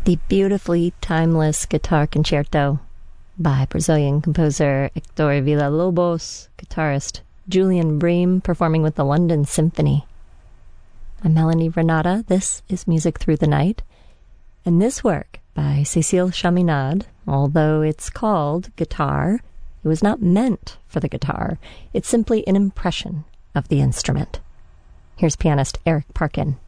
The beautifully timeless guitar concerto by Brazilian composer Hector Villa-Lobos, guitarist Julian Bream performing with the London Symphony. I'm Melanie Renata. This is Music Through the Night. And this work by Cécile Chaminade, although it's called Guitar, it was not meant for the guitar. It's simply an impression of the instrument. Here's pianist Eric Parkin.